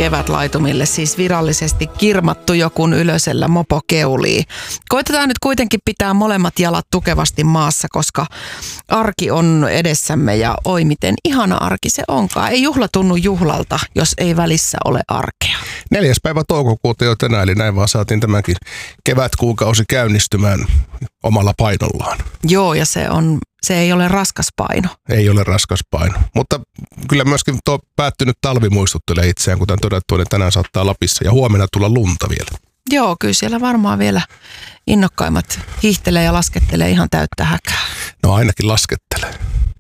kevätlaitumille siis virallisesti kirmattu jo, kun Ylösellä mopo keulii. Koitetaan nyt kuitenkin pitää molemmat jalat tukevasti maassa, koska arki on edessämme ja oi miten ihana arki se onkaan. Ei juhla tunnu juhlalta, jos ei välissä ole arkea. 4. päivä toukokuuta jo tänään, eli näin vaan saatiin tämänkin kevätkuukausi käynnistymään omalla painollaan. Joo, ja se ei ole raskas paino. Ei ole raskas paino, mutta kyllä myöskin tuo päättynyt talvi muistuttelee itseään, kuten todettu, niin tänään saattaa Lapissa ja huomenna tulla lunta vielä. Joo, kyllä siellä varmaan vielä innokkaimmat hiihtelee ja laskettelee ihan täyttä häkää. No ainakin laskettelee.